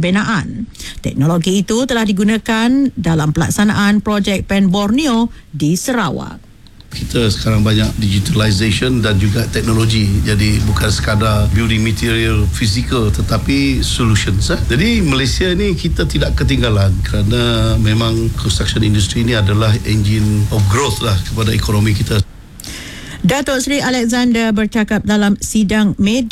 pembinaan. Teknologi itu telah digunakan dalam pelaksanaan projek PEN Borneo di Sarawak. Kita sekarang banyak digitalization dan juga teknologi. Jadi bukan sekadar building material fizikal tetapi solutions. Jadi Malaysia ni kita tidak ketinggalan kerana memang construction industry ni adalah engine of growth lah kepada ekonomi kita. Datuk Seri Alexander bercakap dalam sidang media